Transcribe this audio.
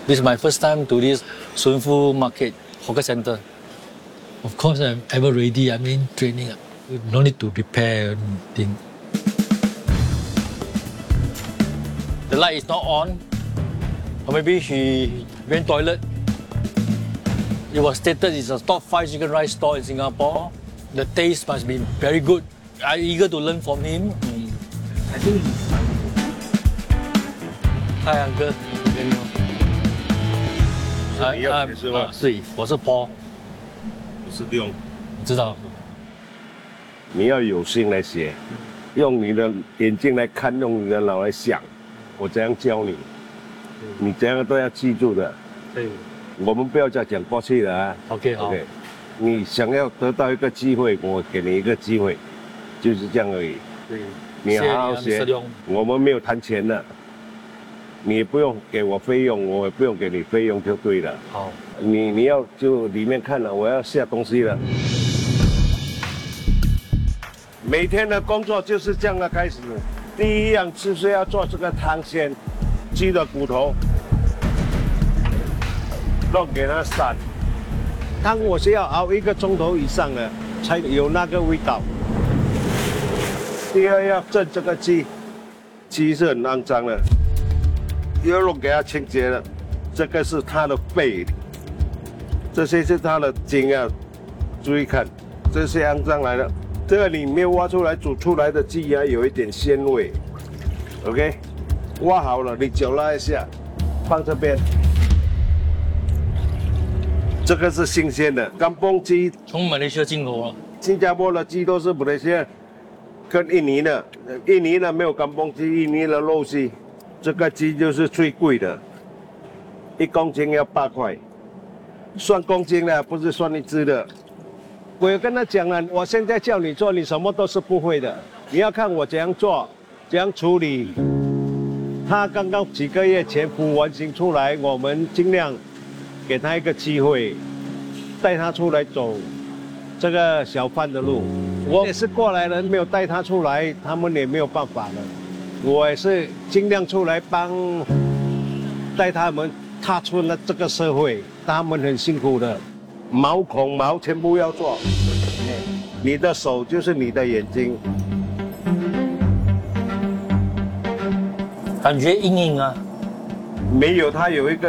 This is my first time to this Sunfu Market Hawker Center. Of course, I'm ever ready. I mean, training. No need to prepare anything. The light is not on, or maybe she went toilet. It was stated it's a top 5 chicken rice store in Singapore. The taste must be very good. I'm eager to learn from him. I think Hi, uncle. 你要学是吧？ 是，我是 Paul， 不是用， 知道。 你要有心来学，用你的眼睛来看，用你的脑来想。我这样教你，你这样都要记住的。 对。 我们不要再讲过去了啊。 OK， 好。 OK， 你想要得到一个机会，我给你一个机会，就是这样而已。 对。 你好好学，我们没有谈钱的。你也不用给我费用，我也不用给你费用就对了。 好， 你要就里面看了，我要下东西了。每天的工作就是这样的开始。第一样就是要做这个汤鲜，鸡的骨头，弄给它散。汤我是要熬1个钟头以上的，才有那个味道。第二要蒸这个鸡，鸡是很肮脏的。要弄给它清洁了，这个是它的背，这些是它的筋啊，注意看，这些肮脏来了，这个里面挖出来煮出来的鸡啊，有一点鲜味 ，OK， 挖好了，你脚拉一下，放这边，这个是新鲜的干崩鸡， 从马来西亚进口了。 新加坡的鸡都是马来西亚跟印尼的，印尼的没有干崩鸡，印尼的肉鸡。这个鸡就是最贵的，1公斤要8块，算公斤的，不是算一只的。我有跟他讲了，我现在叫你做，你什么都是不会的，你要看我怎样做，怎样处理。他刚刚几个月前补完刑出来，我们尽量给他一个机会，带他出来走这个小贩的路。我也是过来人，没有带他出来，他们也没有办法了。我也是尽量出来带他们踏出了这个社会，他们很辛苦的，毛孔毛全部要做。你的手就是你的眼睛， 感觉硬硬啊。 没有，它有一个。